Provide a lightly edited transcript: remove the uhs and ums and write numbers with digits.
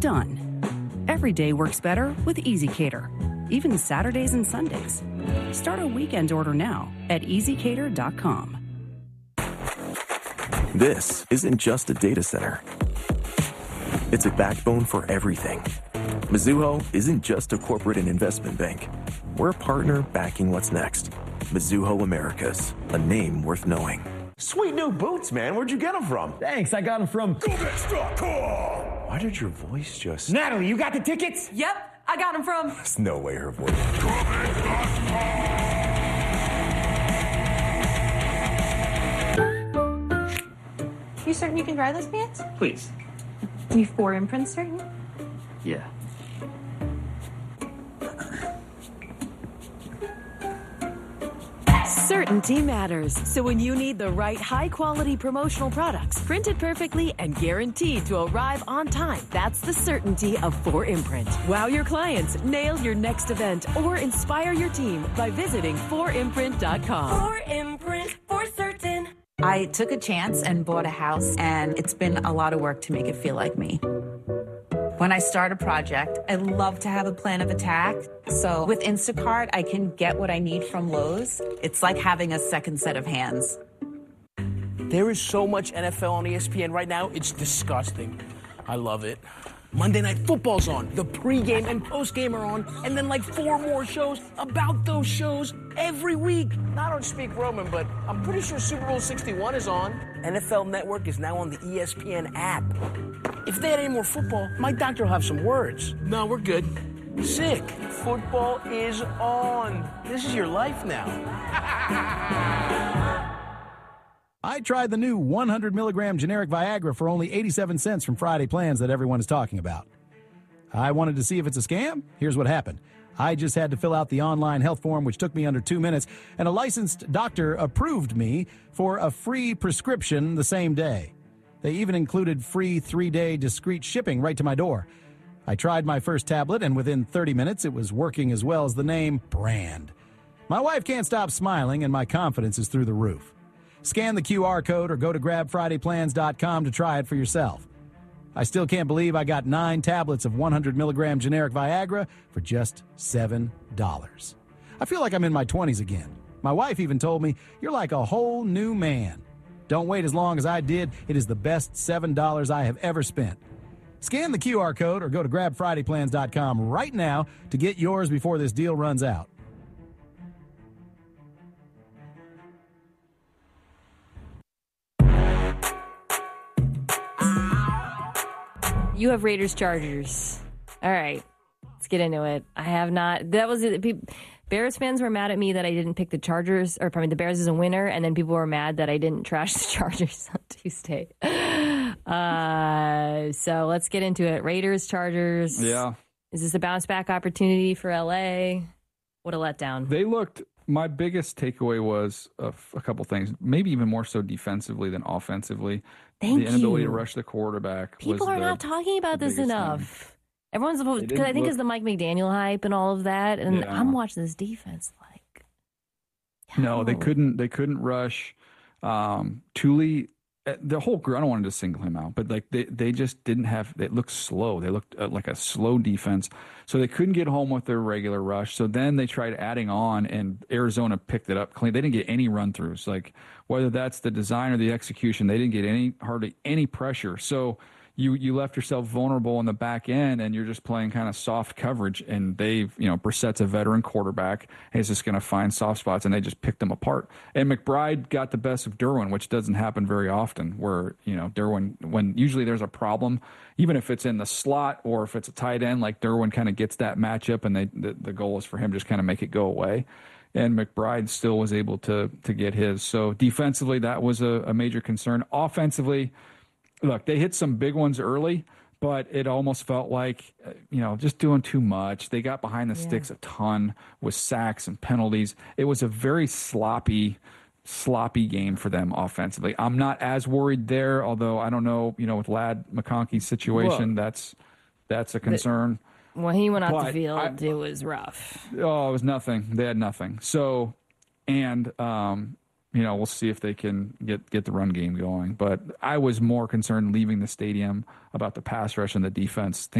Done. Every day works better with EasyCater, even Saturdays and Sundays. Start a weekend order now at easycater.com. This isn't just a data center. It's a backbone for everything. Mizuho isn't just a corporate and investment bank. We're a partner backing what's next. Mizuho Americas, a name worth knowing. Sweet new boots, man. Where'd you get them from? Thanks, I got them from Comex.com. Why did your voice just... Natalie, you got the tickets? Yep, I got them from... There's no way her voice... You certain you can dry those pants? Please. You 4imprint certain? Yeah. Certainty matters. So when you need the right high-quality promotional products, printed perfectly and guaranteed to arrive on time, that's the certainty of 4imprint. Wow your clients, nail your next event, or inspire your team by visiting 4imprint.com. 4imprint, for certain. I took a chance and bought a house, and it's been a lot of work to make it feel like me. When I start a project, I love to have a plan of attack. So with Instacart, I can get what I need from Lowe's. It's like having a second set of hands. There is so much NFL on ESPN right now, it's disgusting. I love it. Monday Night Football's on, the pregame and postgame are on, and then like 4 more shows about those shows every week. I don't speak Roman, but I'm pretty sure Super Bowl 61 is on. NFL Network is now on the ESPN app. If they had any more football, my doctor will have some words. No, we're good. Sick. Football is on. This is your life now. I tried the new 100 milligram generic Viagra for only 87 cents from Friday Plans that everyone is talking about. I wanted to see if it's a scam. Here's what happened. I just had to fill out the online health form, which took me under 2 minutes, and a licensed doctor approved me for a free prescription the same day. They even included free 3-day discreet shipping right to my door. I tried my first tablet, and within 30 minutes, it was working as well as the name brand. My wife can't stop smiling, and my confidence is through the roof. Scan the QR code or go to grabfridayplans.com to try it for yourself. I still can't believe I got 9 tablets of 100 milligram generic Viagra for just $7. I feel like I'm in my 20s again. My wife even told me, "You're like a whole new man." Don't wait as long as I did. It is the best $7 I have ever spent. Scan the QR code or go to grabfridayplans.com right now to get yours before this deal runs out. You have Raiders Chargers. All right, let's get into it. I have not. That was it. Bears fans were mad at me that I didn't pick the Chargers, or probably the Bears as a winner, and then people were mad that I didn't trash the Chargers on Tuesday. So let's get into it. Raiders, Chargers. Yeah. Is this a bounce back opportunity for LA? What a letdown. They looked. My biggest takeaway was a couple things, maybe even more so defensively than offensively. Thank the inability you. to rush the quarterback. People are not talking about this enough. Everyone's supposed, because I think it's the Mike McDaniel hype and all of that, and Yeah. I'm watching this defense like. No, they couldn't rush. Thule, the whole group. I don't want to just single him out, but like they just didn't have. They looked slow. They looked like a slow defense, so they couldn't get home with their regular rush. So then they tried adding on, and Arizona picked it up clean. They didn't get any run throughs. Like whether that's the design or the execution, they didn't get hardly any pressure. So you left yourself vulnerable in the back end, and you're just playing kind of soft coverage. And Brissett's a veteran quarterback. He's just going to find soft spots, and they just picked them apart. And McBride got the best of Derwin, which doesn't happen very often, where, Derwin, when usually there's a problem, even if it's in the slot or if it's a tight end, like Derwin kind of gets that matchup, and the goal is for him just kind of make it go away. And McBride still was able to get his. So defensively, that was a major concern. Offensively, look, they hit some big ones early, but it almost felt like, just doing too much. They got behind the sticks a ton with sacks and penalties. It was a very sloppy game for them offensively. I'm not as worried there, although I don't know, with Ladd McConkey's situation, that's a concern. When he went off the field, it was rough. Oh, it was nothing. They had nothing. So, and we'll see if they can get the run game going. But I was more concerned leaving the stadium about the pass rush and the defense.